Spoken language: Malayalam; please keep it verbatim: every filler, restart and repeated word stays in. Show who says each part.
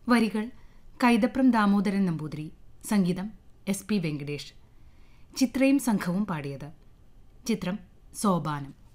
Speaker 1: വരികൾ കൈതപ്രം ദാമോദരൻ നമ്പൂതിരി, സംഗീതം എസ് പി വെങ്കടേഷ്. ചിത്രയും സംഘവും പാടിയത്. ചിത്രം സോപാനം.